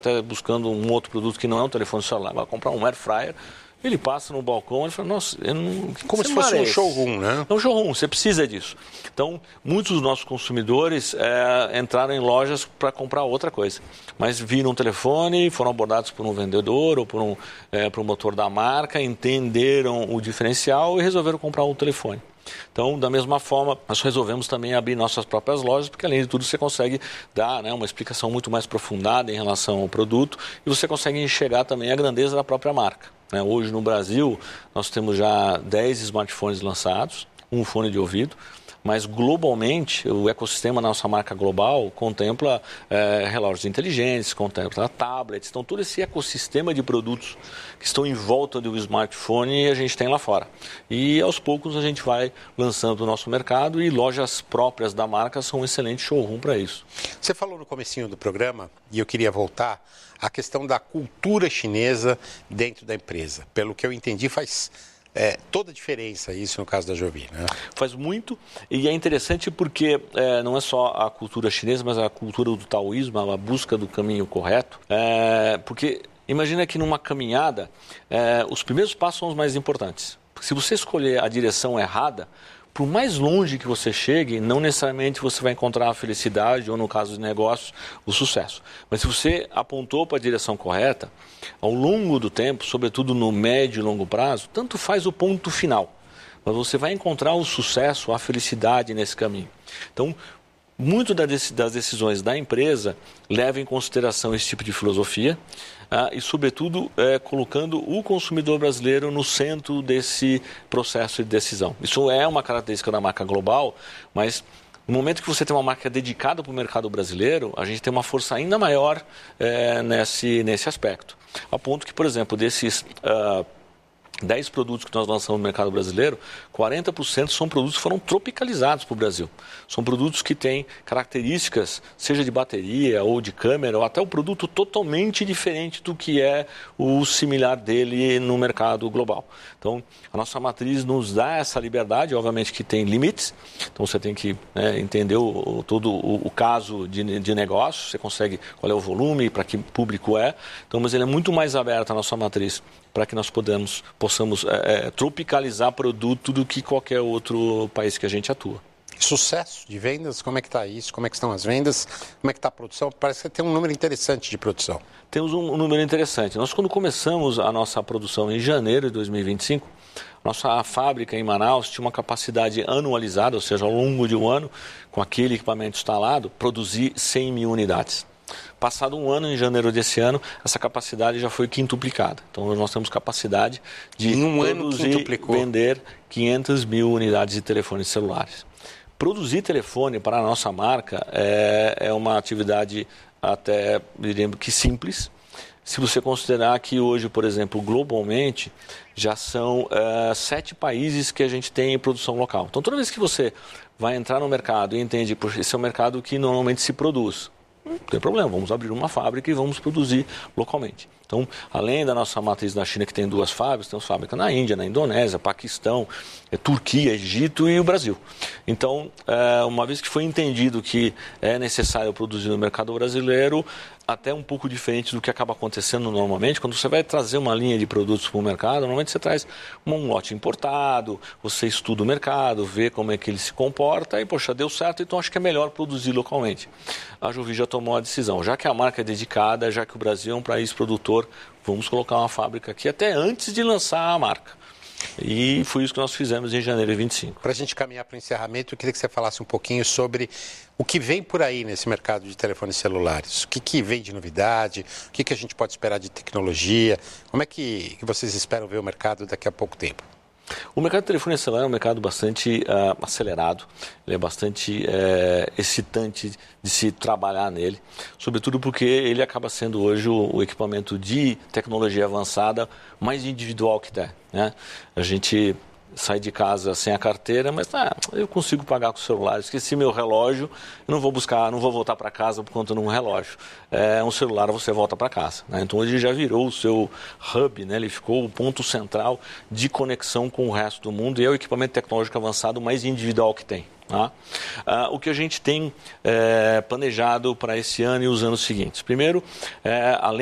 até buscando um outro produto que não é um telefone celular, vai comprar um air fryer, ele passa no balcão e fala, nossa, como se fosse um showroom, né? É um showroom, você precisa disso. Então, muitos dos nossos consumidores entraram em lojas para comprar outra coisa, mas viram um telefone, foram abordados por um vendedor ou por um promotor da marca, entenderam o diferencial e resolveram comprar um telefone. Então, da mesma forma, nós resolvemos também abrir nossas próprias lojas, porque além de tudo você consegue dar, né, uma explicação muito mais aprofundada em relação ao produto e você consegue enxergar também a grandeza da própria marca. Né? Hoje no Brasil nós temos já 10 smartphones lançados, um fone de ouvido, mas globalmente o ecossistema da nossa marca global contempla relógios inteligentes, contempla tablets, então todo esse ecossistema de produtos que estão em volta do smartphone a gente tem lá fora. E aos poucos a gente vai lançando o nosso mercado e lojas próprias da marca são um excelente showroom para isso. Você falou no comecinho do programa, e eu queria voltar, a questão da cultura chinesa dentro da empresa. Pelo que eu entendi, faz toda a diferença isso no caso da Joby, né? Faz muito, e é interessante porque não é só a cultura chinesa, mas a cultura do taoísmo, a busca do caminho correto, porque imagina que numa caminhada, os primeiros passos são os mais importantes. Porque se você escolher a direção errada, por mais longe que você chegue, não necessariamente você vai encontrar a felicidade ou, no caso de negócios, o sucesso. Mas se você apontou para a direção correta, ao longo do tempo, sobretudo no médio e longo prazo, tanto faz o ponto final. Mas você vai encontrar o sucesso, a felicidade nesse caminho. Então, muito das decisões da empresa levam em consideração esse tipo de filosofia e, sobretudo, colocando o consumidor brasileiro no centro desse processo de decisão. Isso é uma característica da marca global, mas no momento que você tem uma marca dedicada para o mercado brasileiro, a gente tem uma força ainda maior nesse aspecto. A ponto que, por exemplo, desses 10 produtos que nós lançamos no mercado brasileiro, 40% são produtos que foram tropicalizados para o Brasil. São produtos que têm características, seja de bateria ou de câmera, ou até um produto totalmente diferente do que é o similar dele no mercado global. Então, a nossa matriz nos dá essa liberdade, obviamente que tem limites, então você tem que entender todo o caso de negócio, você consegue qual é o volume, para que público é, então, mas ele é muito mais aberto a nossa matriz para que nós possamos tropicalizar produto do que qualquer outro país que a gente atua. Sucesso de vendas, como é que está isso? Como é que estão as vendas? Como é que está a produção? Parece que tem um número interessante de produção. Temos um número interessante. Nós, quando começamos a nossa produção em janeiro de 2025, nossa fábrica em Manaus tinha uma capacidade anualizada, ou seja, ao longo de um ano, com aquele equipamento instalado, produzir 100 mil unidades. Passado um ano, em janeiro desse ano, essa capacidade já foi quintuplicada. Então, nós temos capacidade de produzir e vender 500 mil unidades de telefones celulares. Produzir telefone para a nossa marca é uma atividade até, diríamos que simples. Se você considerar que hoje, por exemplo, globalmente, já são 7 países que a gente tem em produção local. Então, toda vez que você vai entrar no mercado e entende que esse é um mercado que normalmente se produz, não tem problema, vamos abrir uma fábrica e vamos produzir localmente. Então, além da nossa matriz na China, que tem 2 fábricas, temos fábrica na Índia, na Indonésia, Paquistão, Turquia, Egito e o Brasil. Então, uma vez que foi entendido que é necessário produzir no mercado brasileiro, até um pouco diferente do que acaba acontecendo normalmente, quando você vai trazer uma linha de produtos para o mercado, normalmente você traz um lote importado, você estuda o mercado, vê como é que ele se comporta e, poxa, deu certo, então acho que é melhor produzir localmente. A Joby já tomou a decisão, já que a marca é dedicada, já que o Brasil é um país produtor, vamos colocar uma fábrica aqui até antes de lançar a marca. E foi isso que nós fizemos em janeiro de 25. Para a gente caminhar para o encerramento, eu queria que você falasse um pouquinho sobre o que vem por aí nesse mercado de telefones celulares. O que vem de novidade, o que a gente pode esperar de tecnologia, como é que vocês esperam ver o mercado daqui a pouco tempo? O mercado de telefone celular é um mercado bastante acelerado, ele é bastante excitante de se trabalhar nele, sobretudo porque ele acaba sendo hoje o equipamento de tecnologia avançada mais individual que tem, né? A gente sair de casa sem a carteira, mas eu consigo pagar com o celular. Esqueci meu relógio, eu não vou buscar, não vou voltar para casa por conta de um relógio. Um celular você volta para casa, né? Então hoje já virou o seu hub, né? Ele ficou o ponto central de conexão com o resto do mundo e é o equipamento tecnológico avançado mais individual que tem. Tá? O que a gente tem planejado para esse ano e os anos seguintes? Primeiro, além